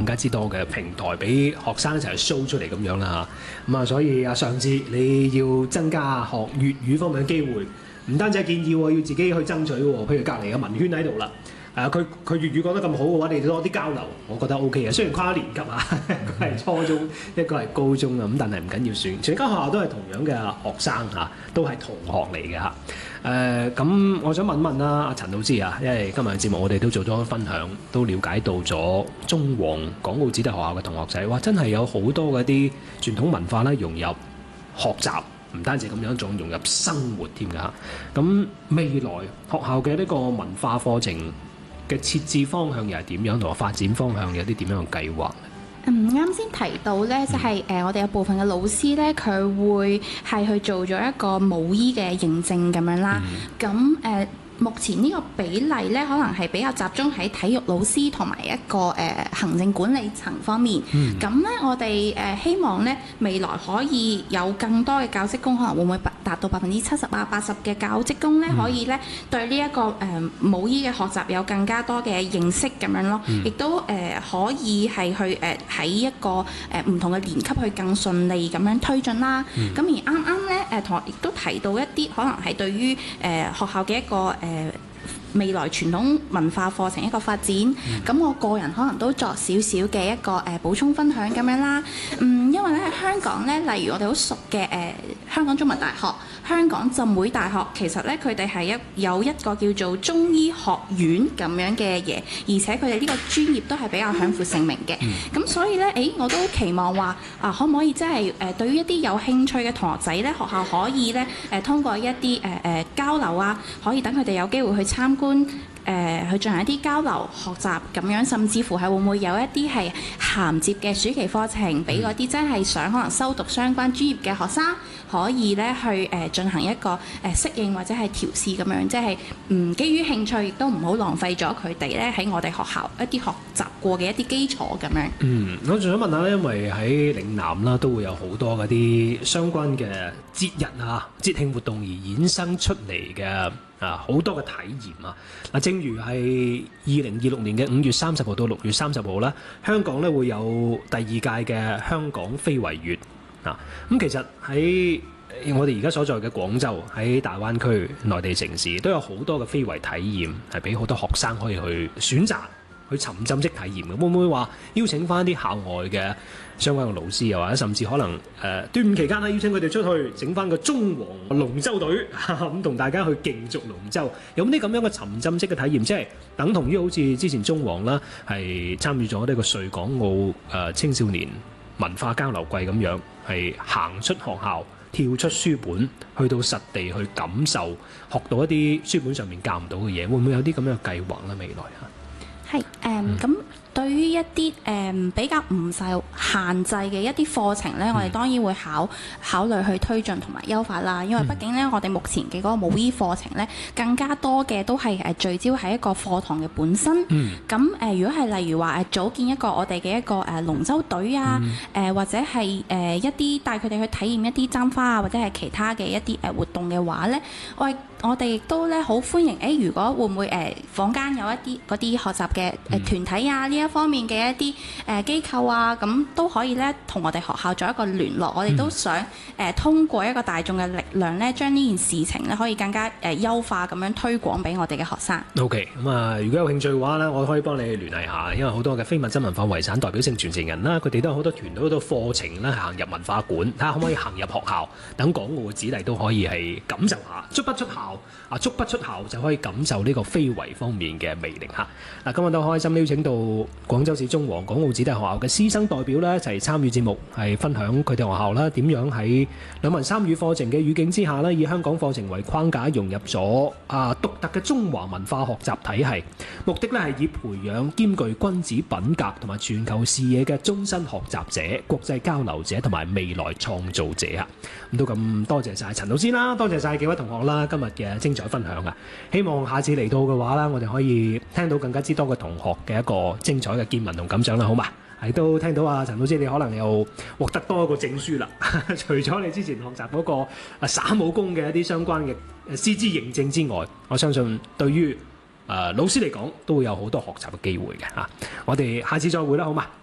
加之多嘅平台俾學生一齊 show 出嚟咁樣啦嚇。咁啊，所以上次你要增加學粵語方面嘅機會，唔單止係建議喎，要自己去爭取喎。譬如隔離嘅文軒喺度啦。佢粵語講得咁好嘅話，你哋多啲交流，我覺得 O K 嘅。雖然跨年級啊，一個係初中，一個係高中啊，咁但係唔緊要算。全間學校都係同樣嘅學生嚇，都係同學嚟嘅嚇。咁我想問問啦，阿陳老師啊，因為今日嘅節目我哋都做咗分享，都了解到咗中皇港澳子弟學校嘅同學仔，哇！真係有好多嗰啲傳統文化咧融入學習。唔單止咁樣，仲融入生活添㗎。咁未來學校嘅呢個文化課程嘅設置方向又係點樣，同埋發展方向有啲點樣嘅計劃？ 啱先提到咧，就係我哋有部分嘅老師咧，佢會係去做咗一個母醫嘅認證咁樣啦。咁目前呢個比例咧，可能係比較集中喺體育老師同埋一個行政管理層方面。咁咧，我哋希望咧未來可以有更多嘅教職工，可能會唔會達到70%啊、80%嘅教職工咧，可以咧對呢一個母醫嘅學習有更加多嘅認識咁樣咯。亦都可以係去喺一個唔同嘅年級去更順利咁樣推進啦。咁而啱啱咧同學亦都提到一啲可能係對於學校嘅一個未來傳統文化課程一個發展，咁我個人可能都作少少嘅一個補充分享咁樣啦。因為咧喺香港咧，例如我哋好熟嘅香港中文大學、香港浸會大學，其實咧佢哋係有一個叫做中醫學院咁樣嘅嘢，而且佢哋呢個專業都係比較享負盛名嘅。咁所以咧，我都期望話可唔可以即係對於一啲有興趣嘅同學仔咧，學校可以咧通過一啲交流啊，可以等佢哋有機會去參觀。去進行一啲交流學習咁樣，甚至乎係會唔會有一啲係銜接嘅暑期課程，俾嗰啲真係想可能修讀相關專業嘅學生，可以咧去進行一個適應或者係調試咁樣，即係基於興趣，亦都唔好浪費咗佢哋咧喺我哋學校一啲學習過嘅一啲基礎咁樣。 我仲想問下咧，因為喺嶺南啦，都會有好多嗰啲相關嘅節日啊、節慶活動而衍生出嚟嘅。好多嘅體驗啊！嗱，正如係2026年嘅5月30號到6月30號啦，香港咧會有第2屆嘅香港非遺月啊！咁其實喺我哋而家所在嘅廣州，喺大灣區內地城市都有好多嘅非遺體驗，係俾好多學生可以去選擇去沉浸式體驗嘅。會唔會話邀請翻啲校外嘅相關嘅老師，又或者甚至可能端午期間咧邀請佢哋出去整翻個中皇龍舟隊咁同大家去競逐龍舟，有冇啲咁樣嘅沉浸式嘅體驗？即係等同於好似之前中皇啦，係參與咗呢個穗港澳青少年文化交流季咁樣，係行出學校，跳出書本，去到實地去感受，學到一啲書本上面教唔到嘅嘢，會唔會有啲咁樣嘅計劃咧？未來係咁。對於一啲比較唔受限制嘅一啲課程咧，我哋當然會考慮去推進同埋優化啦。因為畢竟咧，我哋目前嘅嗰個母醫課程咧，更加多嘅都係聚焦喺一個課堂嘅本身。咁如果係例如話組建一個我哋嘅一個龍舟隊啊，或者係一啲帶佢哋去體驗一啲簪花啊，或者係其他嘅一啲活動嘅話咧，我哋亦都咧好歡迎。如果會唔會坊間有一啲嗰啲學習嘅團體啊，呢一方面嘅一啲機構啊，咁都可以咧同我哋學校做一個聯絡。我哋都想通過一個大眾嘅力量咧，將呢件事情咧可以更加優化咁樣推廣俾我哋嘅學生。 OK， 咁如果有興趣嘅話咧，我可以幫你去聯繫下，因為好多嘅非物質文化遺產代表性傳承人啦，佢哋都有好多團隊、好多課程啦，行入文化館，睇下可唔可以行入學校，等港澳嘅子弟都可以係感受下，足不出校就可以感受呢個非遺方面嘅魅力嚇。嗱，今日都開心邀請到廣州市中皇港澳子弟學校嘅師生代表咧一齊參與節目，係分享佢哋學校啦點樣喺兩文三語課程嘅語境之下咧，以香港課程為框架融入咗獨特嘅中華文化學習體系，目的咧係以培養兼具君子品格同埋全球視野嘅終身學習者、國際交流者同埋未來創造者啊！咁都咁多謝晒陳老師啦，多謝晒幾位同學啦，今日嘅精彩分享啊！希望下次嚟到嘅話啦，我哋可以聽到更加之多嘅同學嘅一個精彩嘅見聞同感想啦，好嘛？係都聽到啊，陳老師你可能又獲得多一個證書啦，除咗你之前學習嗰個耍武功嘅一啲相關嘅師資認證之外，我相信對於老師嚟講都會有好多學習嘅機會嘅嚇。我哋下次再會啦，好嘛？